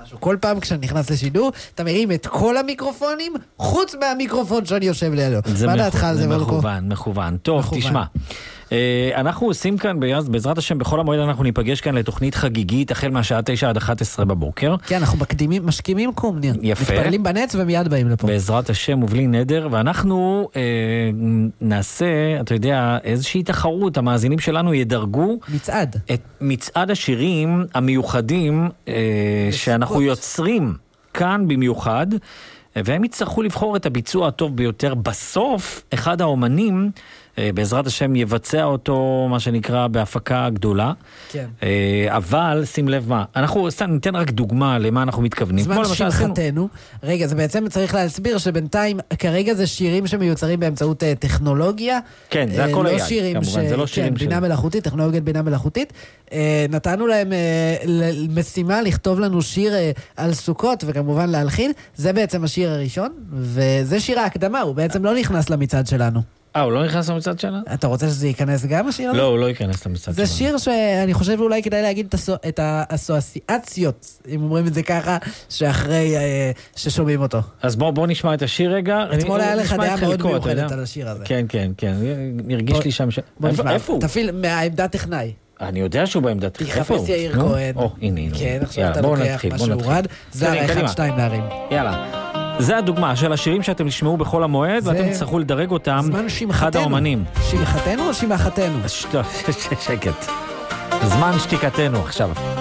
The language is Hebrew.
משהו. כל פעם כשאני נכנס לשידור, אתה מרים את כל המיקרופונים, חוץ מהמיקרופון שאני יושב לידו. מה דעתך על זה? מכוון. טוב, תשמע. אנחנו עושים כאן, בעזרת השם, בכל המועד אנחנו ניפגש כאן לתוכנית חגיגית, החל מהשעה 9 עד 11 בבוקר. כן, אנחנו משכימים קום, ניר. יפה. מתפעלים בנץ ומיד באים לפה. בעזרת השם ובלי נדר, ואנחנו נעשה, אתה יודע, איזושהי תחרות, המאזינים שלנו ידרגו מצעד. את מצעד השירים המיוחדים שאנחנו יוצרים כאן במיוחד, והם יצטרכו לבחור את הביצוע הטוב ביותר. בסוף, אחד האומנים, בעזרת השם יבצע אותו, מה שנקרא, בהפקה גדולה. כן. אבל, שים לב מה, אנחנו ניתן רק דוגמה למה אנחנו מתכוונים. זמן שמחתנו. רגע, זה בעצם צריך להסביר שבינתיים, כרגע זה שירים שמיוצרים באמצעות טכנולוגיה. כן, זה הכל היה, כמובן, זה לא שירים בינה מלאכותית, טכנולוגיית בינה מלאכותית. נתנו להם משימה לכתוב לנו שיר על סוכות, וכמובן להלחין. זה בעצם השיר הראשון, וזה שיר ההקדמה, הוא בעצם לא נכנס למצעד שלנו. הוא לא נכנס למצעד שלנו? אתה רוצה שזה ייכנס גם השיר? לא, הוא לא ייכנס למצעד שלנו. זה שיר שאני חושב אולי כדאי להגיד את האסוציאציות, אם אומרים את זה ככה, שאחרי ששומעים אותו. אז בוא נשמע את השיר רגע. אתמול היה לך דעה מאוד מיוחדת על השיר הזה. כן, כן, כן. נרגיש לי שם בוא נשמע. איפה הוא? תפיל מהעמדה טכנאי. אני יודע שהוא בעמדת. איפה הוא? תחפש יאיר כהן. הנה. כן, עכשיו אתה לוקח משהו רד. זה 1-2 נערים. יאללה. זה הדוגמה של השירים שאתם תשמעו בכל המועד, ואתם תצטרכו לדרג אותם אחד האומנים. שמחתנו או שמחתנו? שקט. זמן שתיקתנו עכשיו.